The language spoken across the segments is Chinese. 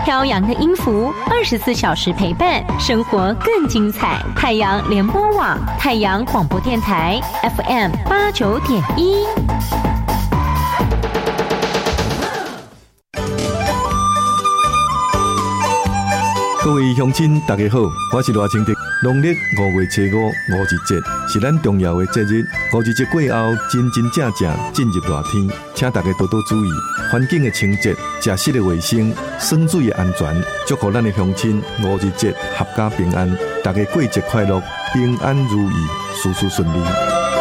飘扬的音符，24小时陪伴，生活更精彩。太阳联播网，太阳广播电台 FM89.1。 各位乡亲，大家好，我是赖清德。农历5月初5，五日节是咱重要的节日。五日节过后，真正进入热天，请大家多多注意环境的清洁、食食的卫生、水的安全。祝福咱的乡亲五日节合家平安，大家过节快乐，平安如意，事事顺利。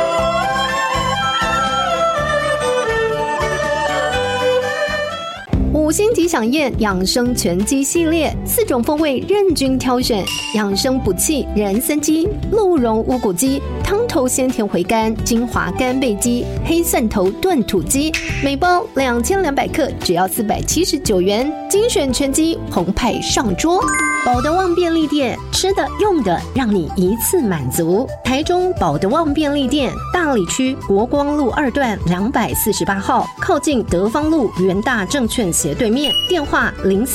5星级享宴养生全鸡系列，4种风味任君挑选，养生补气人参鸡、鹿茸乌骨鸡、汤头鲜甜回甘金华干贝鸡、黑蒜头炖土鸡，每包2200克，只要479元，精选全鸡澎湃上桌。保德旺便利店，吃的用的让你一次满足。台中保德旺便利店，大里区国光路2段248号，靠近德芳路元大证券斜对面，电话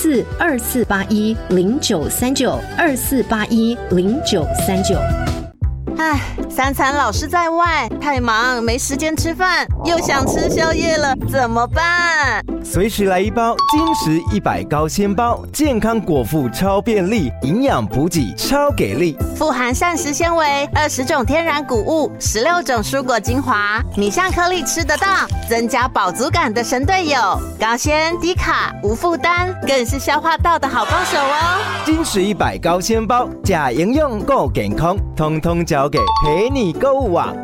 042481093924810939。 唉，3餐老是在外，太忙没时间吃饭，又想吃宵夜了，怎么办？ 随时来一包金石100高纤包，健康果腹超便利，营养补给超给力， 富含膳食纤维，20种天然谷物，16种蔬果精华，米香颗粒吃得到，增加饱足感的神队友，高纤低卡无负担，更是消化道的好帮手哦。 金石100高纤包，假营养够健康，通通交给陪你购物网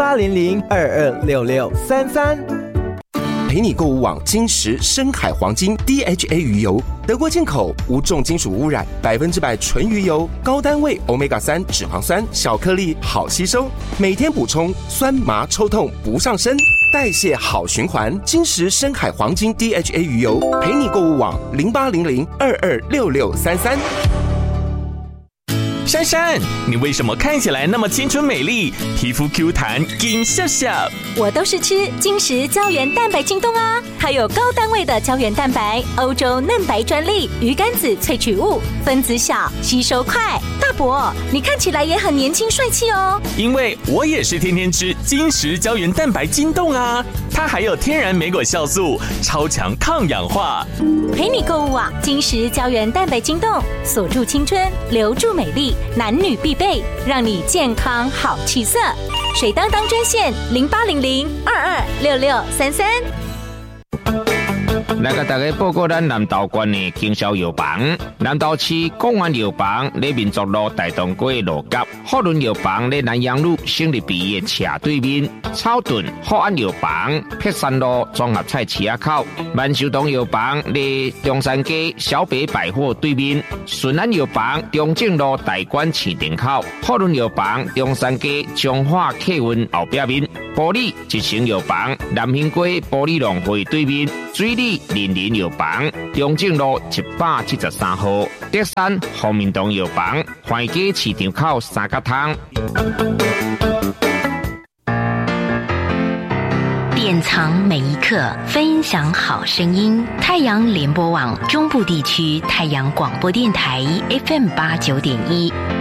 0800226633。 陪你购物网金石深海黄金 DHA 鱼油，德国进口，无重金属污染，100%纯鱼油，高单位 Omega-3 脂肪酸，小颗粒好吸收，每天补充，酸麻抽痛不上身，代谢好循环。金石深海黄金 DHA 鱼油，陪你购物网0800226633。 珊珊，你为什么看起来那么青春美丽，皮肤 Q 弹紧笑笑？ 我都是吃金石胶原蛋白晶冻啊，它有高单位的胶原蛋白，欧洲嫩白专利，鱼肝子萃取物，分子小，吸收快。大伯，你看起来也很年轻帅气哦。 因为我也是天天吃金石胶原蛋白晶冻啊，它还有天然莓果酵素，超强抗氧化。 陪你购物网金石胶原蛋白晶冻，锁住青春，留住美丽，男女必备，让你健康好气色。水当当专线0800226633。 来给大家报告咱南投县的经销药房。南投市公安药房在民族路大东街路角，福伦药房在南阳路省立毕业斜对面，草屯福安药房碧山路综合菜市口，万寿堂药房在中山街小北百货对面，顺安药房中正路大馆市场口，福伦药房中山街中华客运后壁面，玻璃一成药房南兴街玻璃农会对面，水里林林药房中正路173号，德山红明堂药房环街市场口三角汤。 典藏每一刻，分享好声音。太阳联播网中部地区太阳广播电台 FM89.1。